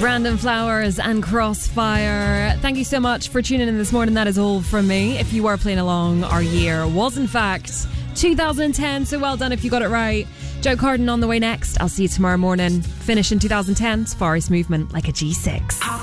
Brandon Flowers and Crossfire. Thank you so much for tuning in this morning. That is all from me. If you were playing along, our year was in fact 2010, so well done if you got it right. Joe Carden on the way next. I'll see you tomorrow morning. Finish in 2010's Far East Movement like a G6.